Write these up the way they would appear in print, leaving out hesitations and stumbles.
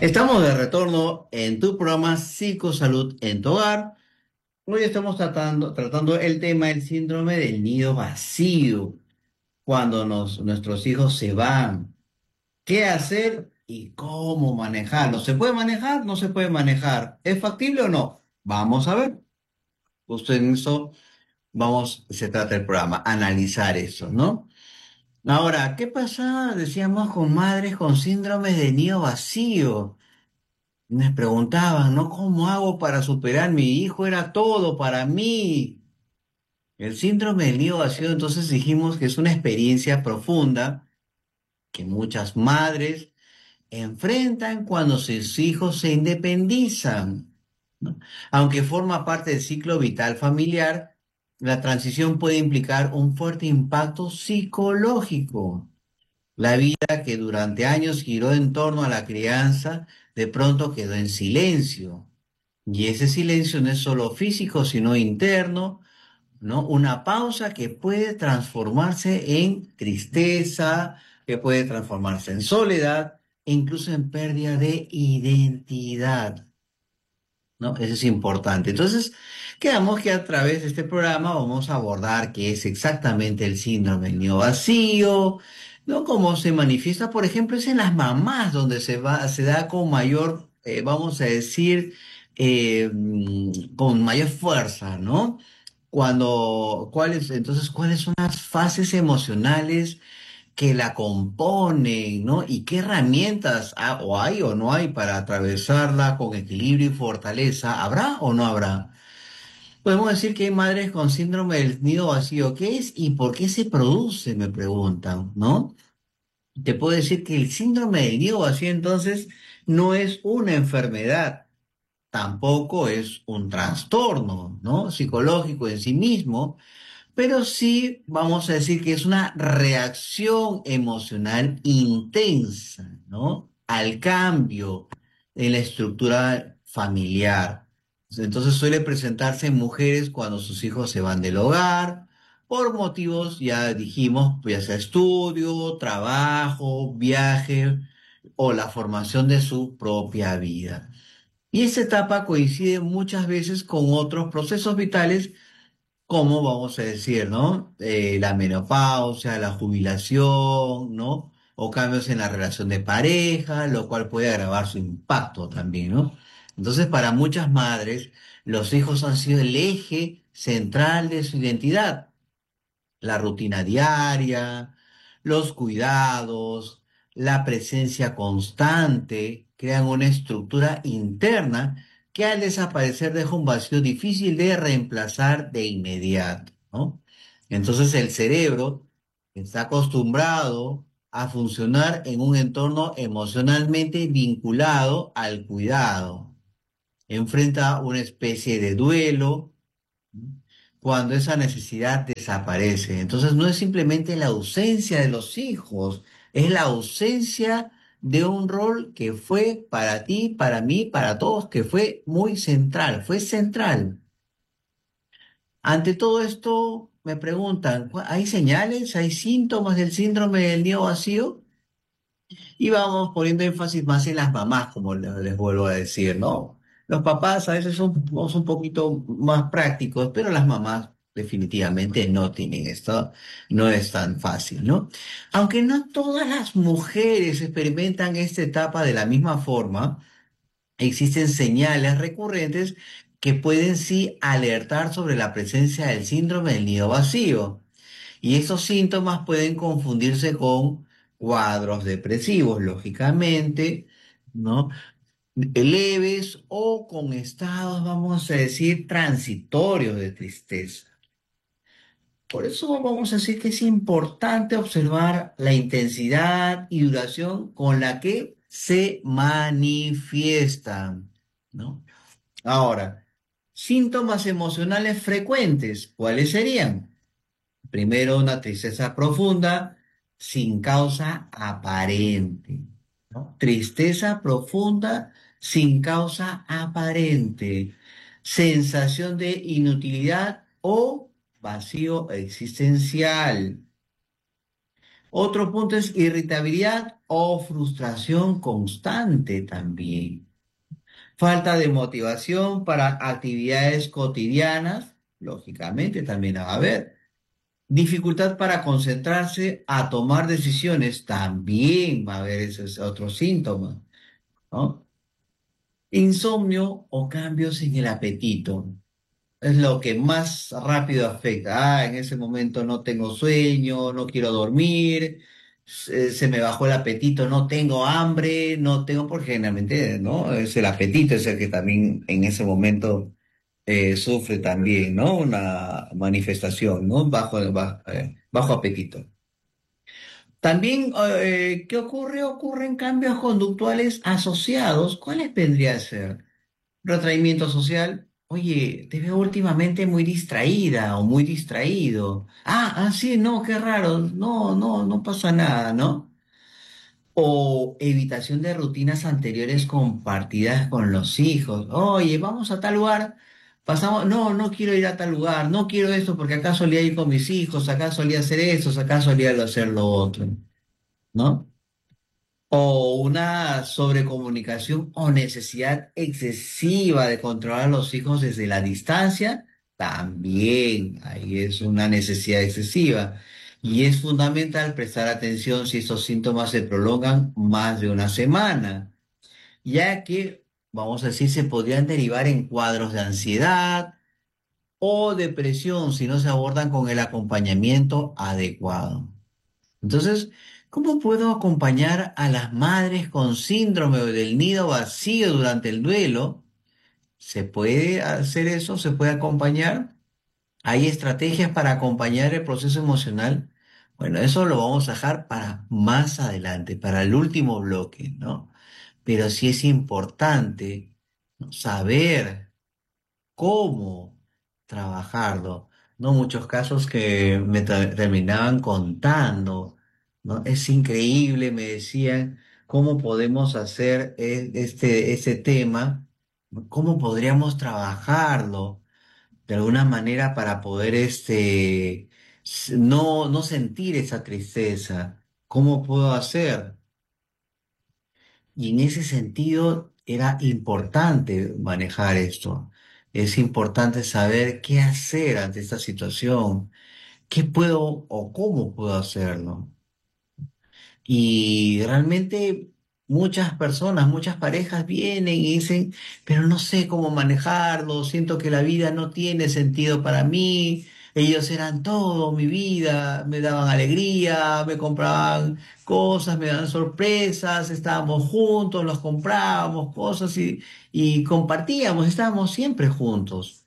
Estamos de retorno en tu programa Psicosalud en tu hogar. Hoy estamos tratando el tema del síndrome del nido vacío, cuando nuestros hijos se van. ¿Qué hacer y cómo manejarlo? ¿Se puede manejar? ¿No se puede manejar? ¿Es factible o no? Vamos a ver. Justo en eso se trata el programa, analizar eso, ¿no? Ahora, ¿qué pasa, decíamos, con madres con síndromes de nido vacío? Me preguntaban, ¿no? ¿Cómo hago para superar? Mi hijo era todo para mí. El síndrome del nido vacío, entonces dijimos que es una experiencia profunda que muchas madres enfrentan cuando sus hijos se independizan, ¿no? Aunque forma parte del ciclo vital familiar, la transición puede implicar un fuerte impacto psicológico. La vida que durante años giró en torno a la crianza, de pronto quedó en silencio. Y ese silencio no es solo físico, sino interno, ¿no? Una pausa que puede transformarse en tristeza, que puede transformarse en soledad e incluso en pérdida de identidad, ¿no? Eso es importante. Entonces, quedamos que a través de este programa vamos a abordar qué es exactamente el síndrome del nido vacío, ¿no? Cómo se manifiesta, por ejemplo, es en las mamás donde se da con mayor, vamos a decir, con mayor fuerza, ¿no? ¿Cuáles son las fases emocionales que la componen, ¿no? ¿Y qué herramientas o hay o no hay para atravesarla con equilibrio y fortaleza? ¿Habrá o no habrá? Podemos decir que hay madres con síndrome del nido vacío. ¿Qué es y por qué se produce? Me preguntan, ¿no? Te puedo decir que el síndrome del nido vacío entonces no es una enfermedad, tampoco es un trastorno, ¿no? Psicológico en sí mismo, pero sí vamos a decir que es una reacción emocional intensa, ¿no? Al cambio en la estructura familiar. Entonces suele presentarse en mujeres cuando sus hijos se van del hogar, por motivos, ya dijimos, ya sea estudio, trabajo, viaje o la formación de su propia vida. Y esta etapa coincide muchas veces con otros procesos vitales como vamos a decir, ¿no? La menopausia, la jubilación, ¿no? O cambios en la relación de pareja, lo cual puede agravar su impacto también, ¿no? Entonces, para muchas madres, los hijos han sido el eje central de su identidad. La rutina diaria, los cuidados, la presencia constante crean una estructura interna que al desaparecer deja un vacío difícil de reemplazar de inmediato, ¿no? Entonces el cerebro está acostumbrado a funcionar en un entorno emocionalmente vinculado al cuidado. Enfrenta una especie de duelo cuando esa necesidad desaparece. Entonces no es simplemente la ausencia de los hijos, es la ausencia de un rol que fue para ti, para mí, para todos, que fue muy central, fue central. Ante todo esto, me preguntan, ¿hay señales, hay síntomas del síndrome del nido vacío? Y vamos poniendo énfasis más en las mamás, como les vuelvo a decir, ¿no? Los papás a veces somos un poquito más prácticos, pero las mamás definitivamente no tienen esto, no es tan fácil, ¿no? Aunque no todas las mujeres experimentan esta etapa de la misma forma, existen señales recurrentes que pueden sí alertar sobre la presencia del síndrome del nido vacío. Y esos síntomas pueden confundirse con cuadros depresivos, lógicamente, ¿no? Leves o con estados, vamos a decir, transitorios de tristeza. Por eso vamos a decir que es importante observar la intensidad y duración con la que se manifiestan, ¿no? Ahora, síntomas emocionales frecuentes, ¿cuáles serían? Primero, una tristeza profunda sin causa aparente, ¿no? Tristeza profunda sin causa aparente. Sensación de inutilidad o vacío existencial. Otro punto es irritabilidad o frustración constante también. Falta de motivación para actividades cotidianas, lógicamente también va a haber. Dificultad para concentrarse a tomar decisiones, también va a haber esos otros síntomas, ¿no? Insomnio o cambios en el apetito. Es lo que más rápido afecta. En ese momento no tengo sueño, no quiero dormir, se me bajó el apetito, no tengo hambre, no tengo, porque generalmente, ¿no? Es el apetito, es el que también en ese momento sufre también, ¿no? Una manifestación, ¿no? Bajo apetito. También, ¿qué ocurre? Ocurren cambios conductuales asociados. ¿Cuáles vendría a ser? Retraimiento social. Oye, te veo últimamente muy distraída o muy distraído. Sí, no, qué raro. No, no, no pasa nada, ¿no? O evitación de rutinas anteriores compartidas con los hijos. Oye, vamos a tal lugar. Pasamos, no, no quiero ir a tal lugar, no quiero esto porque acá solía ir con mis hijos, acá solía hacer eso, acá solía hacer lo otro, ¿no? O una sobrecomunicación o necesidad excesiva de controlar a los hijos desde la distancia, también ahí es una necesidad excesiva. Y es fundamental prestar atención si estos síntomas se prolongan más de una semana, ya que, vamos a decir, se podrían derivar en cuadros de ansiedad o depresión si no se abordan con el acompañamiento adecuado. Entonces, ¿cómo puedo acompañar a las madres con síndrome del nido vacío durante el duelo? ¿Se puede hacer eso? ¿Se puede acompañar? ¿Hay estrategias para acompañar el proceso emocional? Bueno, eso lo vamos a dejar para más adelante, para el último bloque, ¿no? Pero sí es importante, ¿no?, saber cómo trabajarlo, ¿no? Muchos casos que me terminaban contando, ¿no? Es increíble, me decían, cómo podemos hacer este tema, ¿no? ¿Cómo podríamos trabajarlo de alguna manera para poder no sentir esa tristeza? ¿Cómo puedo hacer? Y en ese sentido era importante manejar esto. Es importante saber qué hacer ante esta situación, qué puedo o cómo puedo hacerlo. Y realmente muchas personas, muchas parejas vienen y dicen, pero no sé cómo manejarlo, siento que la vida no tiene sentido para mí. Ellos eran todo mi vida, me daban alegría, me compraban cosas, me daban sorpresas, estábamos juntos, nos comprábamos cosas y compartíamos, estábamos siempre juntos.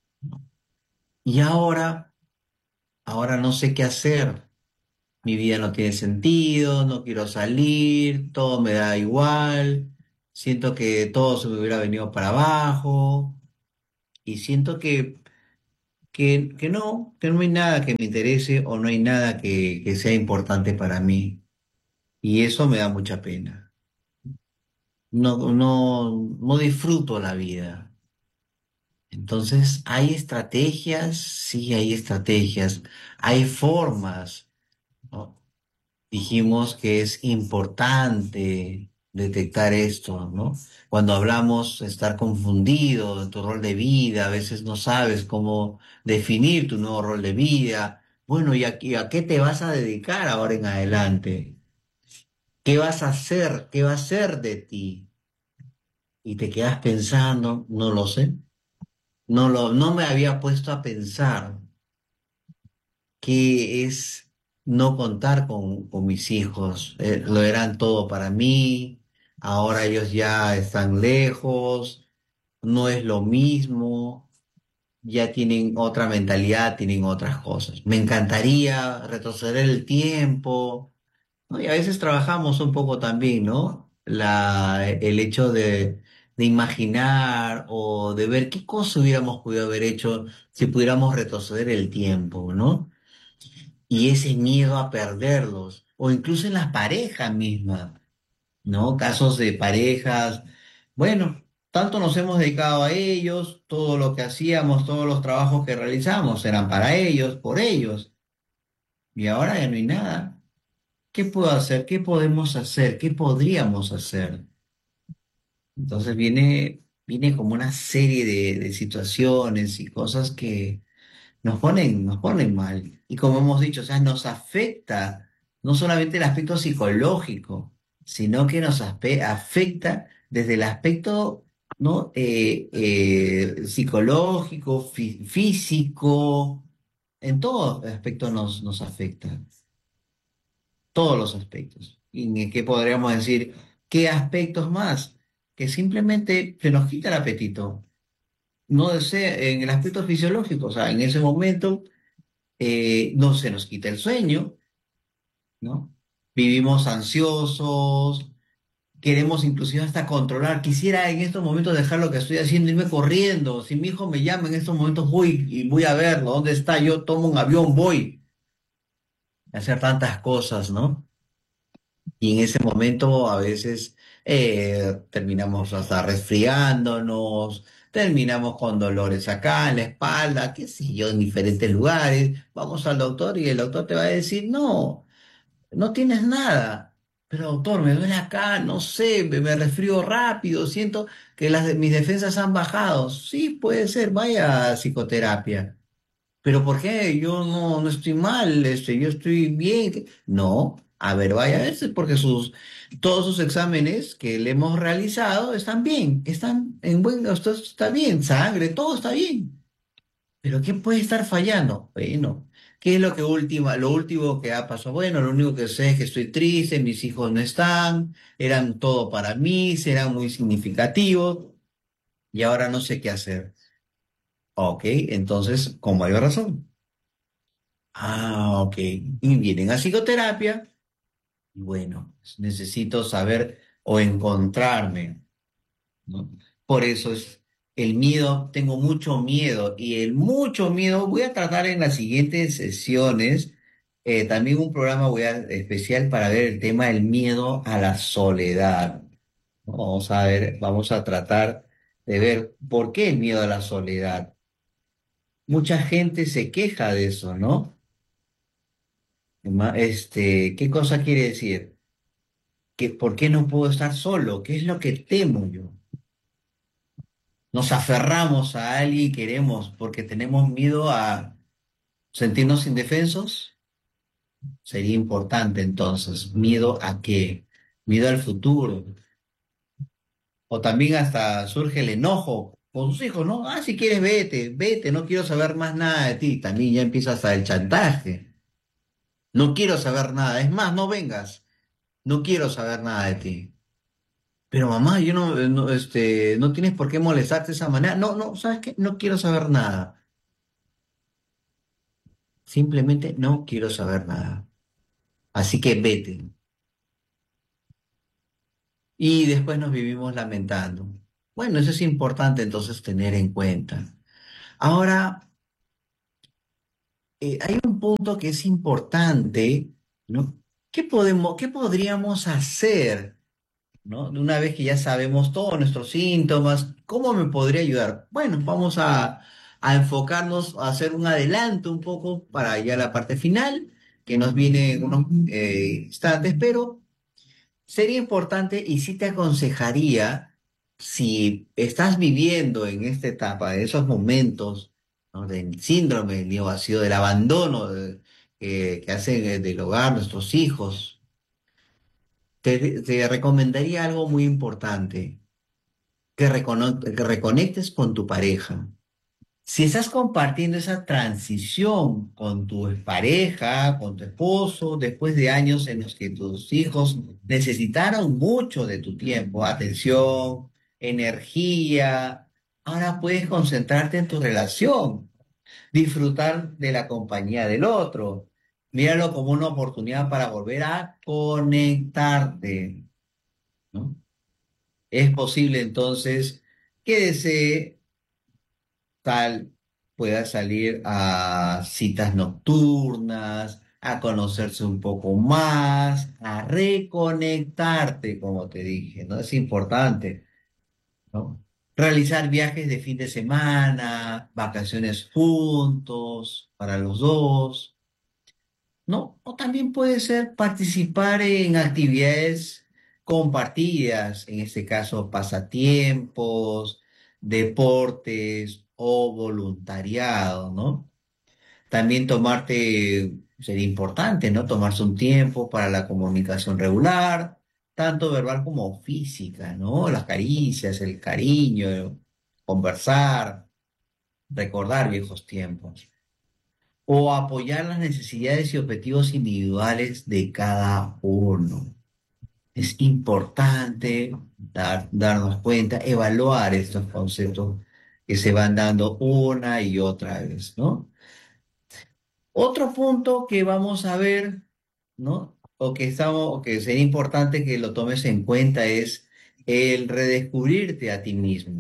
Y ahora no sé qué hacer. Mi vida no tiene sentido, no quiero salir, todo me da igual, siento que todo se me hubiera venido para abajo y siento que no hay nada que me interese o no hay nada que sea importante para mí y eso me da mucha pena. No, no, no disfruto la vida. Entonces, ¿hay estrategias? Sí, hay estrategias, hay formas, ¿no? Dijimos que es importante detectar esto, ¿no? Cuando hablamos de estar confundido en tu rol de vida, a veces no sabes cómo definir tu nuevo rol de vida. Bueno, ¿y a qué te vas a dedicar ahora en adelante? ¿Qué vas a hacer? ¿Qué va a ser de ti? Y te quedas pensando, no lo sé. No me había puesto a pensar que es no contar con mis hijos. Lo eran todo para mí, ahora ellos ya están lejos, no es lo mismo, ya tienen otra mentalidad, tienen otras cosas. Me encantaría retroceder el tiempo, ¿no? Y a veces trabajamos un poco también, ¿no? El hecho de imaginar o de ver qué cosa hubiéramos podido haber hecho si pudiéramos retroceder el tiempo, ¿no? Y ese miedo a perderlos, o incluso en las parejas mismas, ¿no? Casos de parejas, bueno, tanto nos hemos dedicado a ellos, todo lo que hacíamos, todos los trabajos que realizamos eran para ellos, por ellos, y ahora ya no hay nada. ¿Qué puedo hacer? ¿Qué podemos hacer? ¿Qué podríamos hacer? Entonces viene como una serie de situaciones y cosas que nos ponen mal. Y como hemos dicho, o sea, nos afecta no solamente el aspecto psicológico, sino que nos afecta desde el aspecto, ¿no? Psicológico, físico, en todo aspecto nos afecta, todos los aspectos. ¿Y en qué podríamos decir? ¿Qué aspectos más? Que simplemente se nos quita el apetito. No desea, en el aspecto fisiológico, o sea, en ese momento no se nos quita el sueño, ¿no? Vivimos ansiosos, queremos inclusive hasta controlar. Quisiera en estos momentos dejar lo que estoy haciendo, irme corriendo. Si mi hijo me llama en estos momentos, voy y voy a verlo. ¿Dónde está? Yo tomo un avión, voy a hacer tantas cosas, ¿no? Y en ese momento a veces terminamos hasta resfriándonos, terminamos con dolores acá en la espalda, qué sé yo, en diferentes lugares. Vamos al doctor y el doctor te va a decir, no, no tienes nada. Pero doctor, me duele acá, no sé, me resfrío rápido, siento que mis defensas han bajado. Sí, puede ser, vaya a psicoterapia. ¿Pero por qué? Yo no estoy mal, yo estoy bien. No, a ver, vaya a verse, porque todos sus exámenes que le hemos realizado están bien, están en buen, esto está bien, sangre, todo está bien. ¿Pero qué puede estar fallando? Bueno, ¿qué es lo último que ha pasado? Bueno, lo único que sé es que estoy triste, mis hijos no están, eran todo para mí, eran muy significativos y ahora no sé qué hacer. Ok, entonces, con mayor razón. Ah, ok. Y vienen a psicoterapia. Y bueno, necesito saber o encontrarme, ¿no? Por eso es el miedo, tengo mucho miedo y el mucho miedo voy a tratar en las siguientes sesiones, también un programa especial para ver el tema del miedo a la soledad, ¿no? Vamos a ver, vamos a tratar de ver por qué el miedo a la soledad. Mucha gente se queja de eso, ¿no? ¿Qué cosa quiere decir? Que ¿por qué no puedo estar solo? ¿Qué es lo que temo yo? Nos aferramos a alguien y queremos porque tenemos miedo a sentirnos indefensos. Sería importante entonces, ¿miedo a qué? Miedo al futuro. O también hasta surge el enojo con sus hijos, ¿no? Ah, si quieres, vete, vete, no quiero saber más nada de ti. También ya empieza hasta el chantaje. No quiero saber nada. Es más, no vengas. No quiero saber nada de ti. Pero mamá, yo no tienes por qué molestarte de esa manera. No, no, ¿sabes qué? No quiero saber nada. Simplemente no quiero saber nada. Así que vete. Y después nos vivimos lamentando. Bueno, eso es importante entonces tener en cuenta. Ahora, hay un punto que es importante, ¿no? ¿Qué podríamos hacer? ¿No? De una vez que ya sabemos todos nuestros síntomas, ¿cómo me podría ayudar? Bueno, vamos a enfocarnos, a hacer un adelanto un poco para ya la parte final, que nos viene en unos instantes, pero sería importante y sí te aconsejaría, si estás viviendo en esta etapa, de esos momentos, ¿no? Del síndrome del nido vacío, del abandono que hacen del hogar nuestros hijos, te recomendaría algo muy importante, que reconectes con tu pareja. Si estás compartiendo esa transición con tu pareja, con tu esposo, después de años en los que tus hijos necesitaron mucho de tu tiempo, atención, energía, ahora puedes concentrarte en tu relación, disfrutar de la compañía del otro. Míralo como una oportunidad para volver a conectarte, ¿no? Es posible entonces que desee tal pueda salir a citas nocturnas, a conocerse un poco más, a reconectarte, como te dije, ¿no? Es importante, ¿no? Realizar viajes de fin de semana, vacaciones juntos para los dos. ¿no? O también puede ser participar en actividades compartidas, en este caso pasatiempos, deportes o voluntariado, ¿no? También sería importante, ¿no? Tomarse un tiempo para la comunicación regular, tanto verbal como física, ¿no? Las caricias, el cariño, conversar, recordar viejos tiempos o apoyar las necesidades y objetivos individuales de cada uno. Es importante darnos cuenta, evaluar estos conceptos que se van dando una y otra vez, ¿no? Otro punto que vamos a ver, ¿no? O que sería importante que lo tomes en cuenta es el redescubrirte a ti mismo.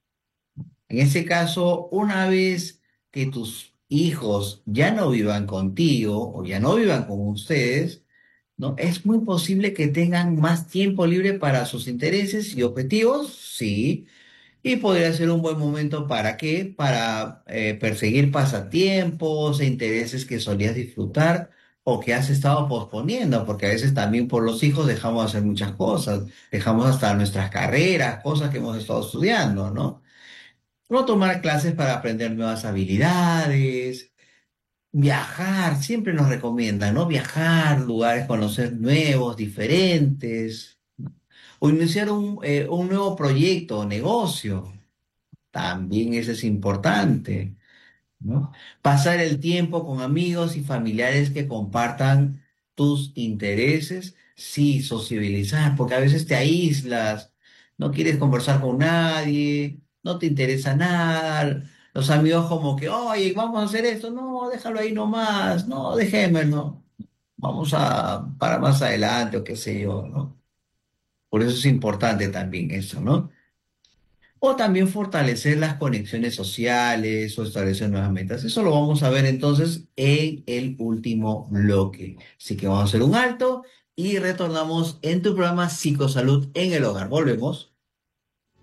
En ese caso, una vez que tus hijos ya no vivan contigo o ya no vivan con ustedes, ¿no? Es muy posible que tengan más tiempo libre para sus intereses y objetivos, sí, y podría ser un buen momento ¿para qué? Para perseguir pasatiempos e intereses que solías disfrutar o que has estado posponiendo, porque a veces también por los hijos dejamos de hacer muchas cosas, dejamos hasta nuestras carreras, cosas que hemos estado estudiando, ¿no? No tomar clases para aprender nuevas habilidades, viajar, siempre nos recomiendan, ¿no? Viajar, lugares, conocer nuevos, diferentes, o iniciar un nuevo proyecto o negocio. También eso es importante, ¿no? Pasar el tiempo con amigos y familiares que compartan tus intereses, sí, sociabilizar, porque a veces te aíslas, no quieres conversar con nadie, no te interesa nada, los amigos como que, oye, vamos a hacer esto, no, déjalo ahí nomás, no, dejémoslo, vamos para más adelante o qué sé yo, ¿no? Por eso es importante también eso, ¿no? O también fortalecer las conexiones sociales o establecer nuevas metas. Eso lo vamos a ver entonces en el último bloque. Así que vamos a hacer un alto y retornamos en tu programa Psicosalud en el Hogar. Volvemos.